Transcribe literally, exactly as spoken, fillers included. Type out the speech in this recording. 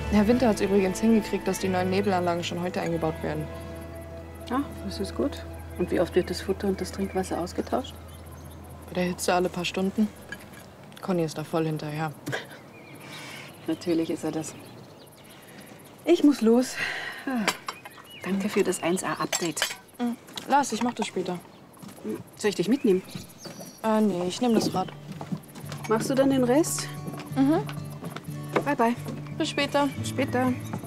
Herr Winter hat es übrigens hingekriegt, dass die neuen Nebelanlagen schon heute eingebaut werden. Ah, das ist gut. Und wie oft wird das Futter und das Trinkwasser ausgetauscht? Bei der Hitze alle paar Stunden. Conny ist da voll hinterher. Natürlich ist er das. Ich muss los. Ah, danke für das eins A-Update. Mhm. Lass, ich mach das später. Soll ich dich mitnehmen? Äh, nee, ich nehme das Rad. Machst du dann den Rest? Mhm. Bye, bye. Bis später. Bis später.